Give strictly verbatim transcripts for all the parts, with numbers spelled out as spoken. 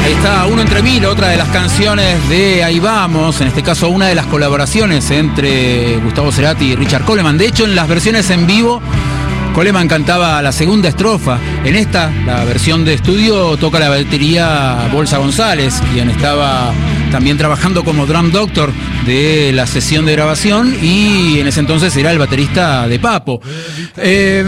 Ahí está Uno entre mil, otra de las canciones de Ahí Vamos, en este caso una de las colaboraciones entre Gustavo Cerati y Richard Coleman. De hecho, en las versiones en vivo, Coleman cantaba la segunda estrofa. En esta, la versión de estudio, toca la batería Bolsa González, quien estaba también trabajando como drum doctor de la sesión de grabación y en ese entonces era el baterista de Papo. Eh,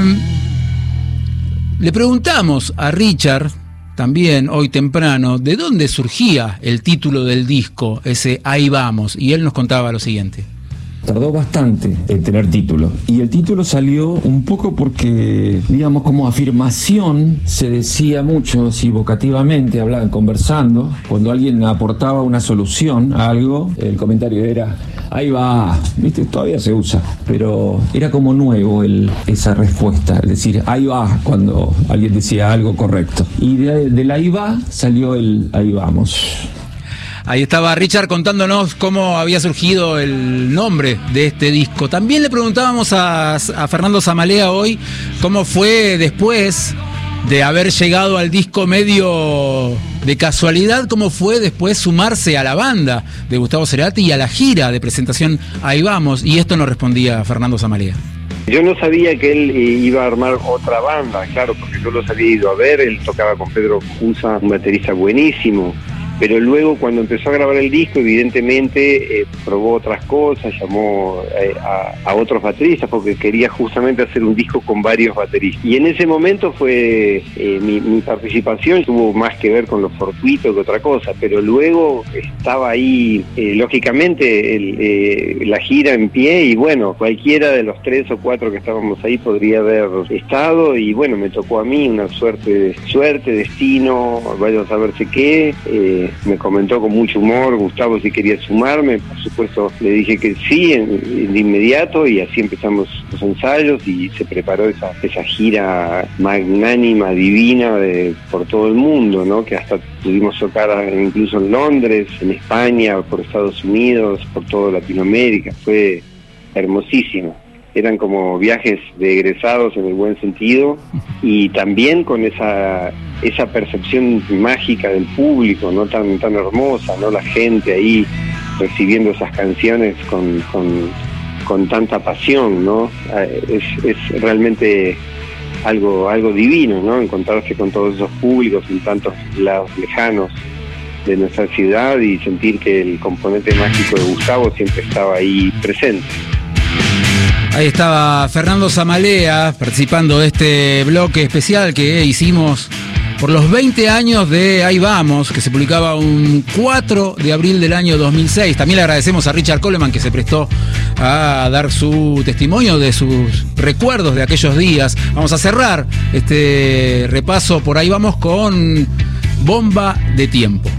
le preguntamos a Richard también hoy temprano de dónde surgía el título del disco, ese Ahí Vamos, y él nos contaba lo siguiente. Tardó bastante en tener título, y el título salió un poco porque, digamos, como afirmación se decía mucho, así vocativamente, hablaban, conversando, cuando alguien aportaba una solución a algo, el comentario era, ahí va, viste, todavía se usa, pero era como nuevo el, esa respuesta, es decir, ahí va, cuando alguien decía algo correcto, y de, del ahí va salió el ahí vamos. Ahí estaba Richard contándonos cómo había surgido el nombre de este disco. También le preguntábamos a, a Fernando Zamalea hoy cómo fue después de haber llegado al disco medio de casualidad, cómo fue después sumarse a la banda de Gustavo Cerati y a la gira de presentación Ahí Vamos. Y esto nos respondía Fernando Zamalea. Yo no sabía que él eh, iba a armar otra banda, claro, porque yo los había ido a ver. Él tocaba con Pedro Cusa, un baterista buenísimo. Pero luego, cuando empezó a grabar el disco, evidentemente eh, probó otras cosas, llamó eh, a, a otros bateristas, porque quería justamente hacer un disco con varios bateristas. Y en ese momento fue eh, mi, mi participación tuvo más que ver con lo fortuito que otra cosa, pero luego estaba ahí, eh, lógicamente, el, eh, la gira en pie, y bueno, cualquiera de los tres o cuatro que estábamos ahí podría haber estado, y bueno, me tocó a mí una suerte, suerte, destino, vaya a saberse qué. Eh, me comentó con mucho humor Gustavo si quería sumarme, por supuesto le dije que sí en, de inmediato, y así empezamos los ensayos y se preparó esa, esa gira magnánima, divina de, por todo el mundo, ¿no? Que hasta pudimos tocar incluso en Londres, en España, por Estados Unidos, por toda Latinoamérica. Fue hermosísimo. Eran como viajes de egresados en el buen sentido, y también con esa esa percepción mágica del público, no tan tan hermosa, no la gente ahí recibiendo esas canciones con con, con tanta pasión, ¿no? Es, es realmente algo algo divino, ¿no? Encontrarse con todos esos públicos en tantos lados lejanos de nuestra ciudad y sentir que el componente mágico de Gustavo siempre estaba ahí presente. Ahí estaba Fernando Zamalea participando de este bloque especial que hicimos por los veinte años de Ahí Vamos, que se publicaba un cuatro de abril del año dos mil seis. También le agradecemos a Richard Coleman, que se prestó a dar su testimonio de sus recuerdos de aquellos días. Vamos a cerrar este repaso por Ahí Vamos con Bomba de Tiempo.